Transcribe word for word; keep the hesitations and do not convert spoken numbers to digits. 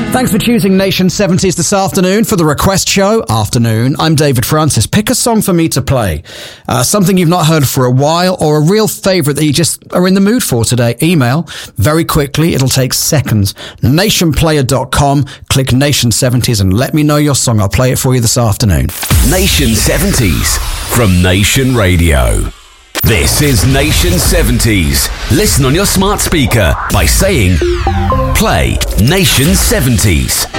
Thanks for choosing Nation seventies this afternoon for the Request Show. Afternoon, I'm David Francis. Pick a song for me to play. Uh, something you've not heard for a while or a real favourite that you just are in the mood for today. Email very quickly. It'll take seconds. nation player dot com. Click Nation seventies and let me know your song. I'll play it for you this afternoon. Nation seventies from Nation Radio. This is Nation seventies. Listen on your smart speaker by saying, play Nation seventies.